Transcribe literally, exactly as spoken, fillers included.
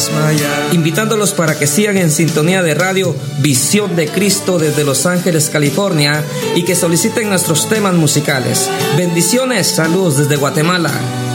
desmayar. Invitándolos para que sigan en sintonía de radio Visión de Cristo desde Los Ángeles, California, y que soliciten nuestros temas musicales. Bendiciones, saludos desde Guatemala.